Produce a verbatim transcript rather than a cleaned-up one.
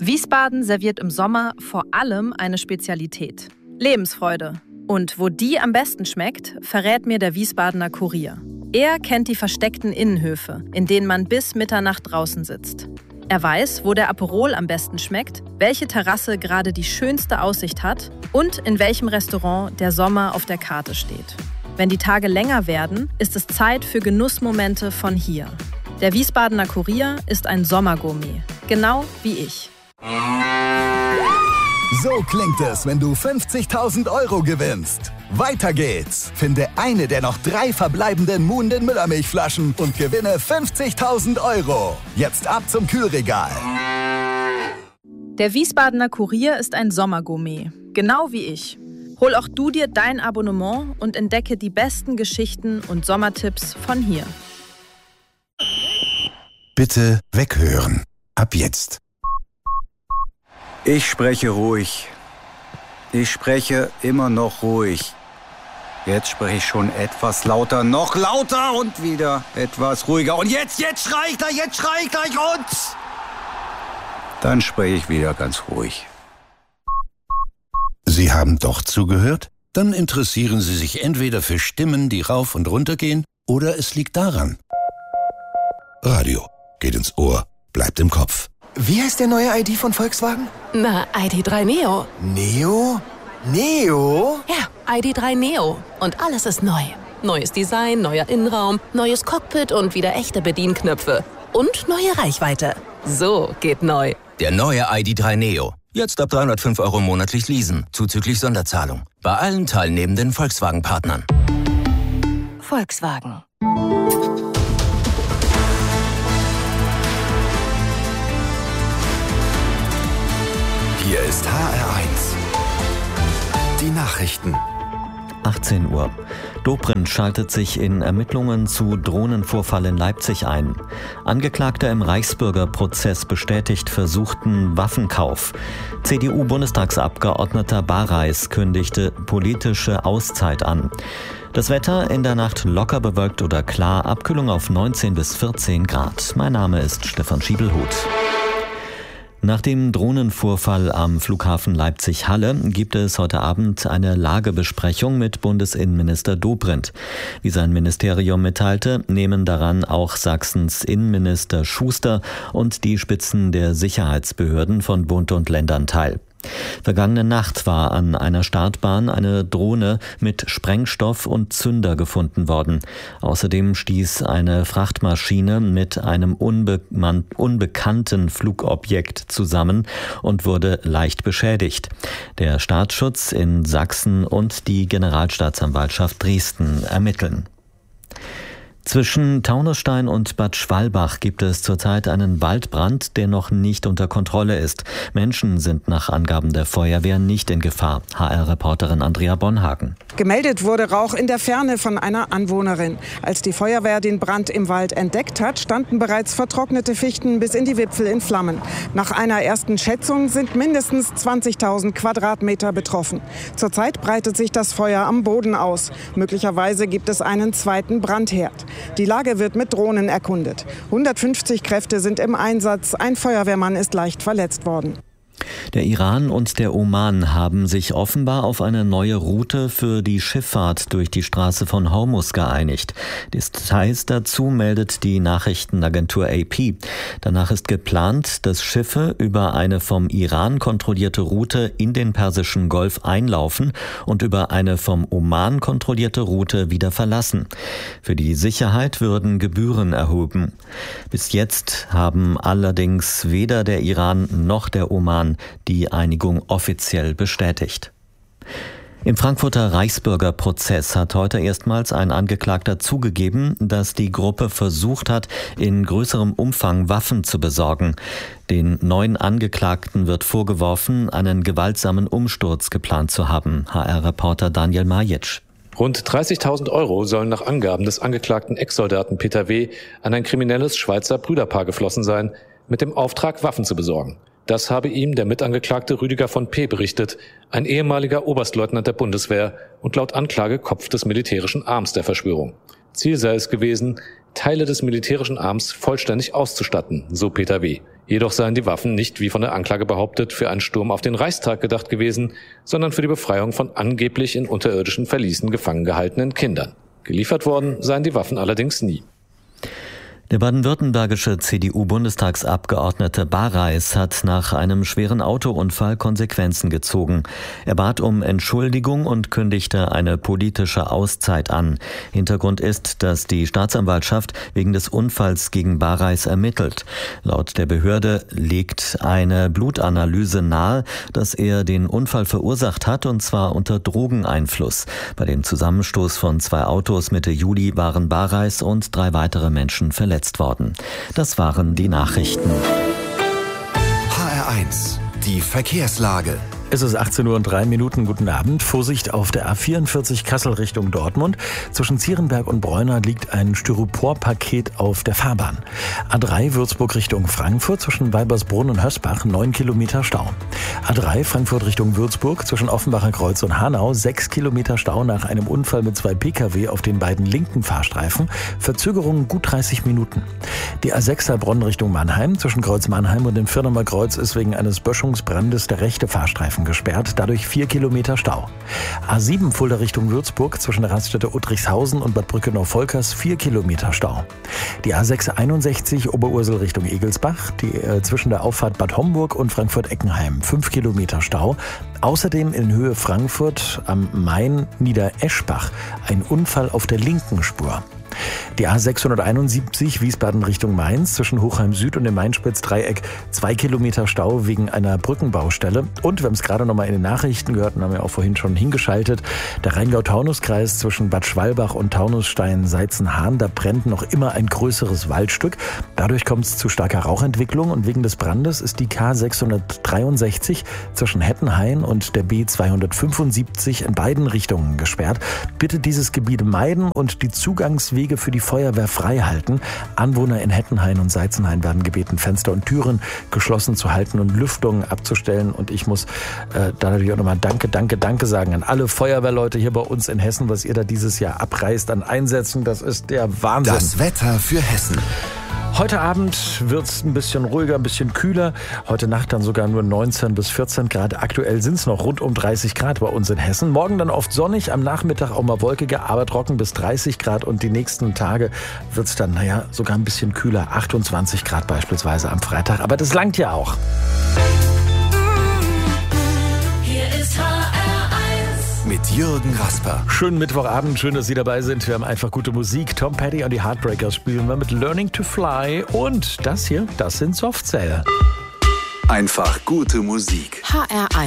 Wiesbaden serviert im Sommer vor allem eine Spezialität: Lebensfreude. Und wo die am besten schmeckt, verrät mir der Wiesbadener Kurier. Er kennt die versteckten Innenhöfe, in denen man bis Mitternacht draußen sitzt. Er weiß, wo der Aperol am besten schmeckt, welche Terrasse gerade die schönste Aussicht hat und in welchem Restaurant der Sommer auf der Karte steht. Wenn die Tage länger werden, ist es Zeit für Genussmomente von hier. Der Wiesbadener Kurier ist ein Sommergourmet, genau wie ich. So klingt es, wenn du fünfzigtausend Euro gewinnst. Weiter geht's. Finde eine der noch drei verbleibenden Moon den Müllermilchflaschen und gewinne fünfzigtausend Euro. Jetzt ab zum Kühlregal. Der Wiesbadener Kurier ist ein Sommergourmet, genau wie ich. Hol auch du dir dein Abonnement und entdecke die besten Geschichten und Sommertipps von hier. Bitte weghören. Ab jetzt. Ich spreche ruhig. Ich spreche immer noch ruhig. Jetzt spreche ich schon etwas lauter, noch lauter und wieder etwas ruhiger. Und jetzt, jetzt schrei ich gleich, jetzt schrei ich gleich und... Dann spreche ich wieder ganz ruhig. Sie haben doch zugehört? Dann interessieren Sie sich entweder für Stimmen, die rauf und runter gehen, oder es liegt daran. Radio geht ins Ohr, bleibt im Kopf. Wie heißt der neue I D von Volkswagen? Na, I D drei Neo. Neo? Neo? Ja, I D drei Neo. Und alles ist neu. Neues Design, neuer Innenraum, neues Cockpit und wieder echte Bedienknöpfe. Und neue Reichweite. So geht neu. Der neue I D drei Neo. Jetzt ab dreihundertfünf Euro monatlich leasen, zuzüglich Sonderzahlung. Bei allen teilnehmenden Volkswagen-Partnern. Volkswagen. Hier ist H R eins. Die Nachrichten. achtzehn Uhr. Dobrindt schaltet sich in Ermittlungen zu Drohnenvorfall in Leipzig ein. Angeklagter im Reichsbürgerprozess bestätigt versuchten Waffenkauf. C D U-Bundestagsabgeordneter Bareis kündigte politische Auszeit an. Das Wetter in der Nacht locker bewölkt oder klar, Abkühlung auf neunzehn bis vierzehn Grad. Mein Name ist Stefan Schiebelhut. Nach dem Drohnenvorfall am Flughafen Leipzig-Halle gibt es heute Abend eine Lagebesprechung mit Bundesinnenminister Dobrindt. Wie sein Ministerium mitteilte, nehmen daran auch Sachsens Innenminister Schuster und die Spitzen der Sicherheitsbehörden von Bund und Ländern teil. Vergangene Nacht war an einer Startbahn eine Drohne mit Sprengstoff und Zünder gefunden worden. Außerdem stieß eine Frachtmaschine mit einem unbe- unbekannten Flugobjekt zusammen und wurde leicht beschädigt. Der Staatsschutz in Sachsen und die Generalstaatsanwaltschaft Dresden ermitteln. Zwischen Taunusstein und Bad Schwalbach gibt es zurzeit einen Waldbrand, der noch nicht unter Kontrolle ist. Menschen sind nach Angaben der Feuerwehr nicht in Gefahr. H R-Reporterin Andrea Bonhagen. Gemeldet wurde Rauch in der Ferne von einer Anwohnerin. Als die Feuerwehr den Brand im Wald entdeckt hat, standen bereits vertrocknete Fichten bis in die Wipfel in Flammen. Nach einer ersten Schätzung sind mindestens zwanzigtausend Quadratmeter betroffen. Zurzeit breitet sich das Feuer am Boden aus. Möglicherweise gibt es einen zweiten Brandherd. Die Lage wird mit Drohnen erkundet. hundertfünfzig Kräfte sind im Einsatz. Ein Feuerwehrmann ist leicht verletzt worden. Der Iran und der Oman haben sich offenbar auf eine neue Route für die Schifffahrt durch die Straße von Hormuz geeinigt. Details dazu meldet die Nachrichtenagentur A P. Danach ist geplant, dass Schiffe über eine vom Iran kontrollierte Route in den Persischen Golf einlaufen und über eine vom Oman kontrollierte Route wieder verlassen. Für die Sicherheit würden Gebühren erhoben. Bis jetzt haben allerdings weder der Iran noch der Oman die Einigung offiziell bestätigt. Im Frankfurter Reichsbürgerprozess hat heute erstmals ein Angeklagter zugegeben, dass die Gruppe versucht hat, in größerem Umfang Waffen zu besorgen. Den neuen Angeklagten wird vorgeworfen, einen gewaltsamen Umsturz geplant zu haben. H R-Reporter Daniel Majitsch. Rund dreißigtausend Euro sollen nach Angaben des angeklagten Ex-Soldaten Peter W. an ein kriminelles Schweizer Brüderpaar geflossen sein, mit dem Auftrag, Waffen zu besorgen. Das habe ihm der Mitangeklagte Rüdiger von P. berichtet, ein ehemaliger Oberstleutnant der Bundeswehr und laut Anklage Kopf des militärischen Arms der Verschwörung. Ziel sei es gewesen, Teile des militärischen Arms vollständig auszustatten, so Peter W. Jedoch seien die Waffen nicht, wie von der Anklage behauptet, für einen Sturm auf den Reichstag gedacht gewesen, sondern für die Befreiung von angeblich in unterirdischen Verließen gefangen gehaltenen Kindern. Geliefert worden seien die Waffen allerdings nie. Der baden-württembergische C D U-Bundestagsabgeordnete Bareis hat nach einem schweren Autounfall Konsequenzen gezogen. Er bat um Entschuldigung und kündigte eine politische Auszeit an. Hintergrund ist, dass die Staatsanwaltschaft wegen des Unfalls gegen Bareis ermittelt. Laut der Behörde legt eine Blutanalyse nahe, dass er den Unfall verursacht hat, und zwar unter Drogeneinfluss. Bei dem Zusammenstoß von zwei Autos Mitte Juli waren Bareis und drei weitere Menschen verletzt worden. Das waren die Nachrichten. H R eins, die Verkehrslage. Es ist achtzehn Uhr und drei Minuten. Guten Abend. Vorsicht auf der A vierundvierzig Kassel Richtung Dortmund. Zwischen Zierenberg und Bräunar liegt ein Styroporpaket auf der Fahrbahn. A drei Würzburg Richtung Frankfurt zwischen Weibersbrunn und Hösbach neun Kilometer Stau. A drei Frankfurt Richtung Würzburg zwischen Offenbacher Kreuz und Hanau sechs Kilometer Stau nach einem Unfall mit zwei Pkw auf den beiden linken Fahrstreifen. Verzögerungen gut dreißig Minuten. Die A sechs Heilbronn Richtung Mannheim zwischen Kreuz Mannheim und dem Firnemer Kreuz ist wegen eines Böschungsbrandes der rechte Fahrstreifen gesperrt, dadurch vier Kilometer Stau. A sieben Fulda Richtung Würzburg zwischen der Raststätte Uttrichshausen und Bad Brückenau-Volkers vier Kilometer Stau. Die A sechs einundsechzig Oberursel Richtung Egelsbach, die äh, zwischen der Auffahrt Bad Homburg und Frankfurt-Eckenheim fünf Kilometer Stau. Außerdem in Höhe Frankfurt am Main Niedereschbach ein Unfall auf der linken Spur. Die A sechshunderteinundsiebzig Wiesbaden Richtung Mainz zwischen Hochheim Süd und dem Main-Spitz-Dreieck zwei Kilometer Stau wegen einer Brückenbaustelle. Und wir haben es gerade noch mal in den Nachrichten gehört und haben ja auch vorhin schon hingeschaltet. Der Rheingau-Taunus-Kreis zwischen Bad Schwalbach und Taunusstein-Seizenhahn, da brennt noch immer ein größeres Waldstück. Dadurch kommt es zu starker Rauchentwicklung und wegen des Brandes ist die K sechshundertdreiundsechzig zwischen Hettenhain und der B zweihundertfünfundsiebzig in beiden Richtungen gesperrt. Bitte dieses Gebiet meiden und die Zugangswege für die Feuerwehr frei halten. Anwohner in Hettenhain und Seizenhain werden gebeten, Fenster und Türen geschlossen zu halten und Lüftungen abzustellen. Und ich muss äh, da natürlich auch nochmal Danke, Danke, Danke sagen an alle Feuerwehrleute hier bei uns in Hessen, was ihr da dieses Jahr abreißt an Einsätzen. Das ist der Wahnsinn. Das Wetter für Hessen. Heute Abend wird es ein bisschen ruhiger, ein bisschen kühler. Heute Nacht dann sogar nur neunzehn bis vierzehn Grad. Aktuell sind es noch rund um dreißig Grad bei uns in Hessen. Morgen dann oft sonnig, am Nachmittag auch mal wolkiger, aber trocken bis dreißig Grad. Und die nächsten Tage wird es dann, naja, sogar ein bisschen kühler. achtundzwanzig Grad beispielsweise am Freitag. Aber das langt ja auch. Hier ist H R eins mit Jürgen Rasper. Schönen Mittwochabend, schön, dass Sie dabei sind. Wir haben einfach gute Musik. Tom Petty und die Heartbreakers spielen wir mit Learning to Fly. Und das hier, das sind Soft Cell. Einfach gute Musik. H R eins